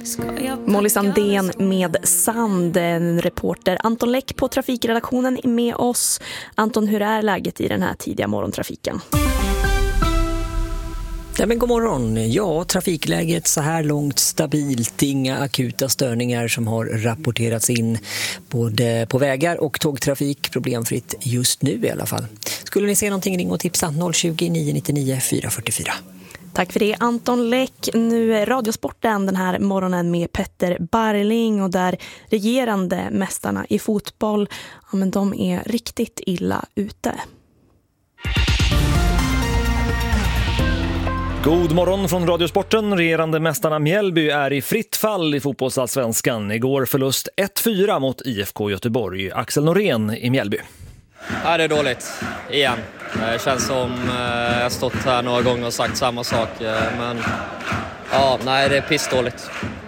Molly Sandén med Sand, en reporter. Anton Läck på trafikredaktionen är med oss. Anton, hur är läget i den här tidiga morgontrafiken? Ja, men god morgon. Ja, trafikläget så här långt stabilt. Inga akuta störningar som har rapporterats in både på vägar och tågtrafik. Problemfritt just nu i alla fall. Skulle ni se någonting, ring och tipsa 020 999 444. Tack för det, Anton Läck. Nu är Radiosporten den här morgonen med Petter Barling, och där regerande mästarna i fotboll, ja, men de är riktigt illa ute. God morgon från Radiosporten. Regerande mästarna Mjällby är i fritt fall i fotbollsallsvenskan. Igår förlust 1-4 mot IFK Göteborg. Axel Norén i Mjällby. Ja, det är dåligt. Igen. Det känns som jag har stått här några gånger och sagt samma sak. Men ja, nej, det är pissdåligt.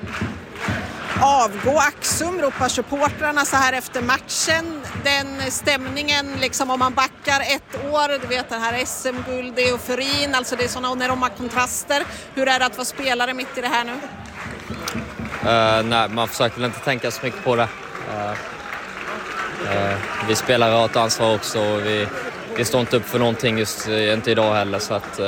Avgå Axum, ropar supportrarna så här efter matchen. Den stämningen, liksom om man backar ett år, du vet det här SM-guld, det är euforin, alltså det är sådana enorma kontraster. Hur är det att vara spelare mitt i det här nu? Nej, man försöker väl inte tänka så mycket på det. Vi spelar rakt ansvar också, och vi står inte upp för någonting just inte idag heller, så att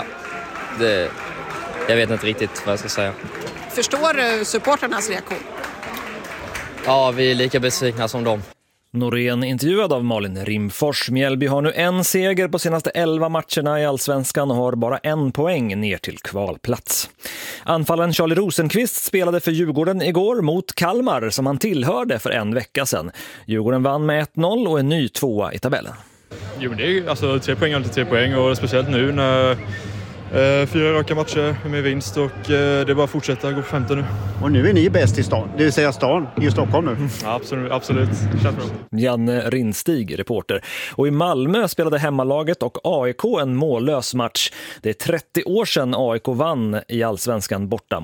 jag vet inte riktigt vad jag ska säga. Förstår du supporternas reaktion? Ja, vi är lika besvikna som dem. Norén intervjuad av Malin Rimfors. Mjällby har nu en seger på senaste 11 matcherna i allsvenskan och har bara 1 poäng ner till kvalplats. Anfallaren Charlie Rosenqvist spelade för Djurgården igår mot Kalmar, som han tillhörde för en vecka sedan. Djurgården vann med 1-0 och är ny 2 i tabellen. Jo, men det är ju alltså 3 poäng, alltid 3 poäng, och speciellt nu när 4 raka matcher med vinst, och det är bara att fortsätta gå på 15 nu. Och nu är ni bäst i stan, det vill säga stan i Stockholm nu. Ja, absolut. Känns bra. Janne Rinstig, reporter. Och i Malmö spelade hemmalaget och AIK en mållös match. Det är 30 år sedan AIK vann i allsvenskan borta mot